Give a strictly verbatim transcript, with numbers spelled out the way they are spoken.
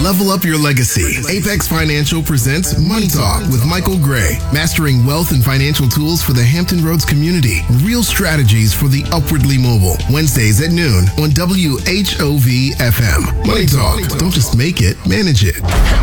Level up your legacy. Apex Financial presents Money Talk with Michael Gray. Mastering wealth and financial tools for the Hampton Roads community. Real strategies for the upwardly mobile. Wednesdays at noon on W H O V F M. Money Talk. Don't just make it, manage it.